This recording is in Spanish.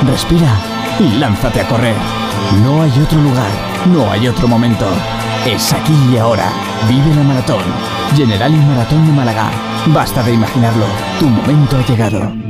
Respira y lánzate a correr. No hay otro lugar, no hay otro momento. Es aquí y ahora. Vive la maratón. Generali Maratón de Málaga. Basta de imaginarlo. Tu momento ha llegado.